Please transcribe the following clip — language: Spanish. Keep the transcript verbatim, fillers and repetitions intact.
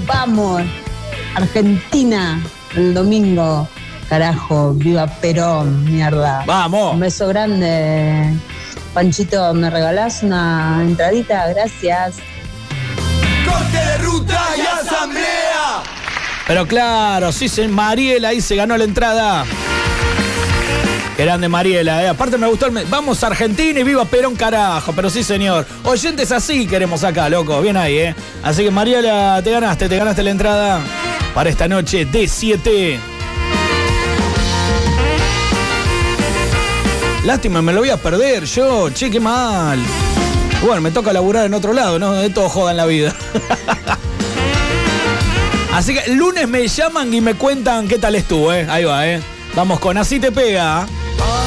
Vamos, Argentina, el domingo. Carajo, viva Perón, mierda. Vamos. Un beso grande. Panchito, ¿me regalás una entradita? Gracias. Corte de ruta y asamblea. Pero claro, sí, Mariela ahí se ganó la entrada. Grande Mariela, eh. Aparte me gustó el... Vamos Argentina y viva Perón, carajo. Pero sí, señor. Oyentes así queremos acá, loco. Bien ahí, eh. Así que Mariela, te ganaste, te ganaste la entrada para esta noche de siete. Lástima, me lo voy a perder yo. Che, qué mal. Bueno, me toca laburar en otro lado, ¿no? De todo joda en la vida. Así que el lunes me llaman y me cuentan qué tal estuvo, ¿eh? Ahí va, ¿eh? Vamos con Así Te Pega.